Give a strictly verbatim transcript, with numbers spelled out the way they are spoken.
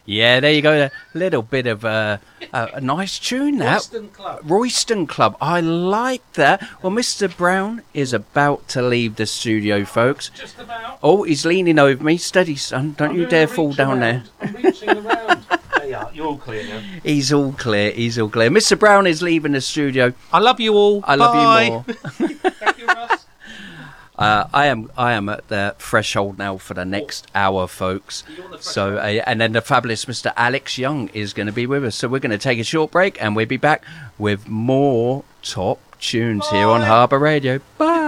Yeah, there you go. A little bit of uh, a, a nice tune, that. Royston Club. Royston Club. I like that. Well, Mister Brown is about to leave the studio, folks. Just about. Oh, he's leaning over me. Steady, son. Don't I'm you gonna dare reach fall down around. there. I'm reaching around. There you are. You're all clear now. He's all clear. He's all clear. Mister Brown is leaving the studio. I love you all. I love Bye. you more. Thank you, Russ. Uh, I am I am at the threshold now for the next hour, folks. So, uh, and then the fabulous Mister Alex Young is going to be with us. So we're going to take a short break, and we'll be back with more top tunes Bye. here on Harbour Radio. Bye.